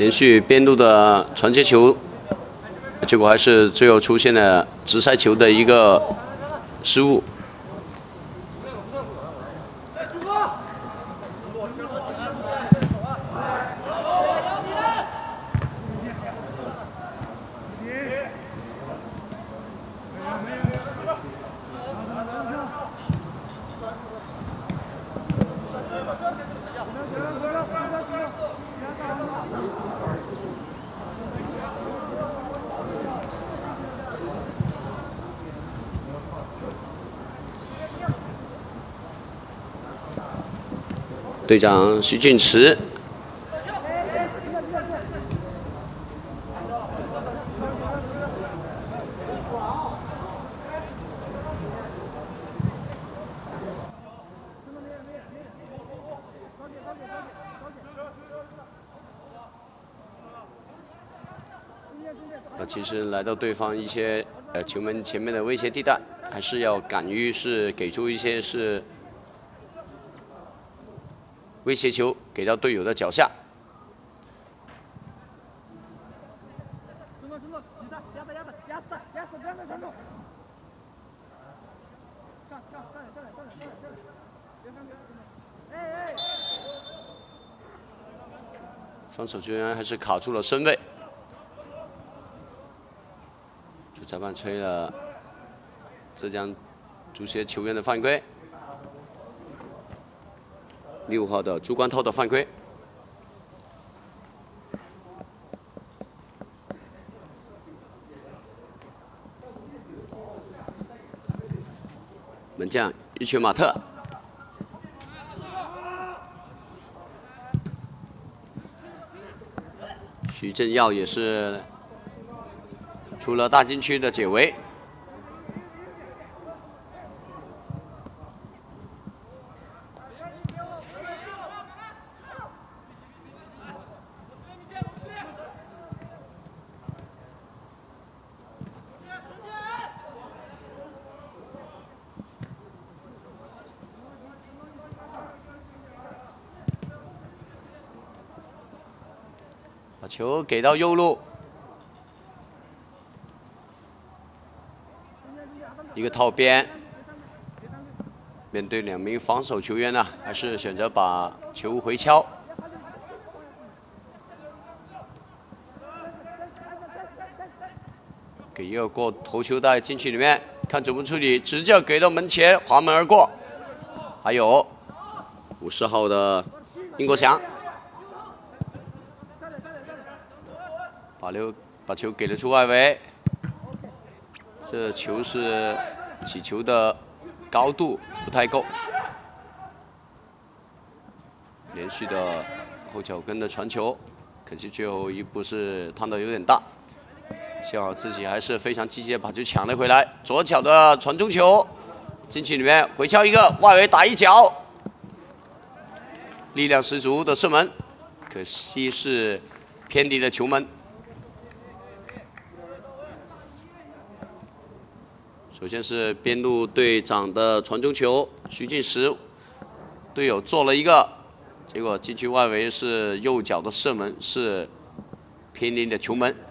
连续边路的传接球，结果还是最后出现了直塞球的一个失误。 队长徐俊池，其实来到对方一些球门前面的威胁地带，还是要敢于是给出一些是。 威胁球给到队友的脚下，防守球员还是卡住了身位。主裁判吹了浙江足协球员的犯规。 6号的朱光涛的犯规，门将伊切马特，徐正耀也是出了大禁区的解围。 把球给到右路，一个套边，面对2名防守球员呢，还是选择把球回敲。给一个过头球带禁区里面，看怎么处理，直接给到门前，滑门而过。还有50号的殷国祥。 把球给了出外围，这球是起球的高度不太够，连续的后脚跟的传球，可惜最后一步是趟得有点大。幸好自己还是非常积极，把球抢了回来。左脚的传中球，禁区里面回敲一个，外围打一脚，力量十足的射门，可惜是偏离了球门。 首先是边路队长的传中球，徐俊石队友做了一个，结果禁区外围是右脚的射门，是偏离的球门。